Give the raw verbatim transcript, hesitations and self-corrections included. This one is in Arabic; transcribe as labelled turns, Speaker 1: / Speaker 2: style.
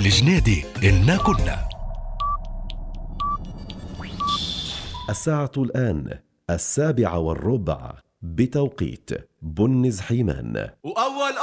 Speaker 1: الجنيدي إنا كنا.
Speaker 2: الساعة الآن السابعة والربع بتوقيت بنز حيمان.
Speaker 3: وأول